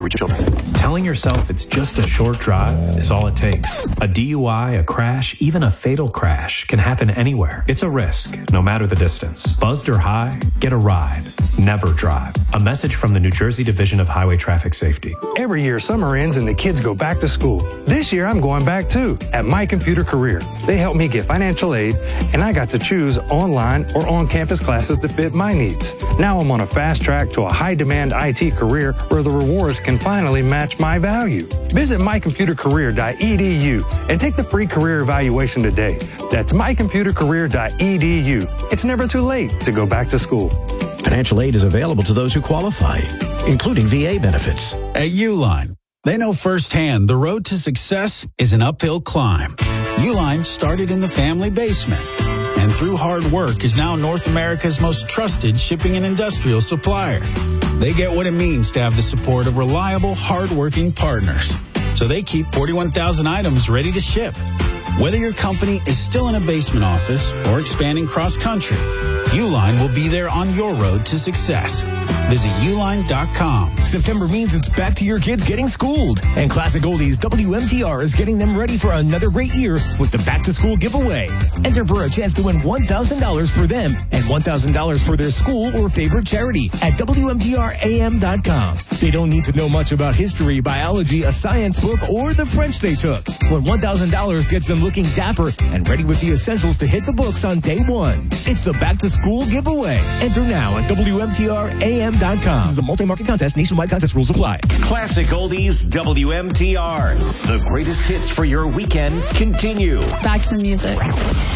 reach children. Telling yourself it's just a short drive is all it takes. A DUI, a crash, even a fatal crash can happen anywhere. It's a risk, no matter the distance. Buzzed or high, get a ride. Never drive. A message from the New Jersey Division of Highway Traffic Safety. Every year, summer ends and the kids go back to school. This year, I'm going back too at My Computer Career. They helped me get financial aid, and I got to choose online or on-campus classes to fit my needs. Now I'm on a fast track to a high-demand IT career where the rewards can finally match my value. Visit mycomputercareer.edu and take the free career evaluation today. That's mycomputercareer.edu. It's never too late to go back to school. Financial aid is available to those who qualify, including VA benefits. At Uline, they know firsthand the road to success is an uphill climb. Uline started in the family basement, and through hard work is now North America's most trusted shipping and industrial supplier. They get what it means to have the support of reliable, hardworking partners. So they keep 41,000 items ready to ship. Whether your company is still in a basement office or expanding cross-country, Uline will be there on your road to success. Visit uline.com. September means it's back to your kids getting schooled. And Classic Oldies WMTR is getting them ready for another great year with the Back to School giveaway. Enter for a chance to win $1,000 for them and $1,000 for their school or favorite charity at WMTRAM.com. They don't need to know much about history, biology, a science book, or the French they took. When $1,000 gets them looking dapper and ready with the essentials to hit the books on day one. It's the Back to School giveaway. Enter now at WMTRAM.com. This is a multi-market contest. Nationwide contest rules apply. Classic Oldies WMTR. The greatest hits for your weekend continue. Back to the music.